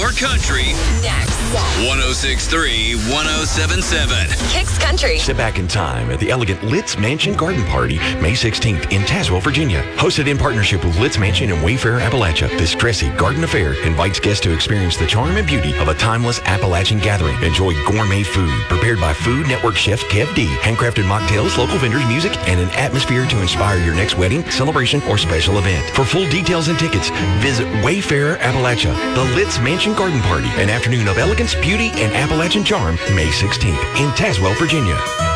more country. Next. 106.3, 107.7. Kicks Country. Sit back in time at the elegant Litz Mansion Garden Party, May 16th in Tazewell, Virginia. Hosted in partnership with Litz Mansion in Wayfair, Appalachia, this dressy garden affair invites guests to experience the charm and beauty of a timeless Appalachian gathering. Enjoy gourmet food prepared by Food Network chef Kev D, handcrafted mocktails, local vendors, music, and an atmosphere to inspire your next wedding, celebration, or special event. For full details and tickets, visit Wayfair, Appalachia, the Litz Mansion Garden Party, an afternoon of elegance, beauty, and Appalachian charm, May 16th in Tazewell, Virginia.